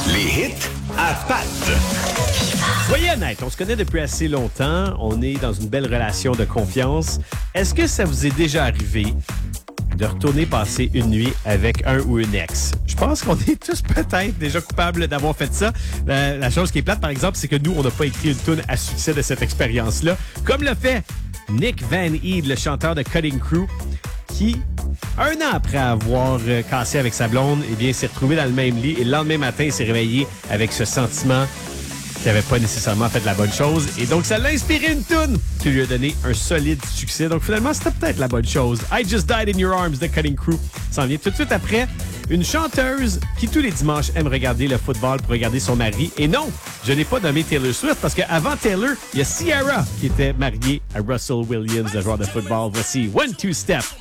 Les hits à Pat. Soyez honnête, on se connaît depuis assez longtemps. On est dans une belle relation de confiance. Est-ce que ça vous est déjà arrivé de retourner passer une nuit avec un ou une ex? Je pense qu'on est tous peut-être déjà coupables d'avoir fait ça. La chose qui est plate, par exemple, c'est que nous, on n'a pas écrit une toune à succès de cette expérience-là, comme le fait Nick Van Eed, le chanteur de Cutting Crew, qui, un an après avoir cassé avec sa blonde, eh bien, s'est retrouvé dans le même lit et le lendemain matin, il s'est réveillé avec ce sentiment qui n'avait pas nécessairement fait la bonne chose. Et donc, ça l'a inspiré une toune qui lui a donné un solide succès. Donc, finalement, c'était peut-être la bonne chose. I Just Died in Your Arms de Cutting Crew s'en vient tout de suite après. Une chanteuse qui, tous les dimanches, aime regarder le football pour regarder son mari. Et non, je n'ai pas nommé Taylor Swift parce qu'avant Taylor, il y a Ciara qui était mariée à Russell Williams, le joueur de football. Voici One Two Step.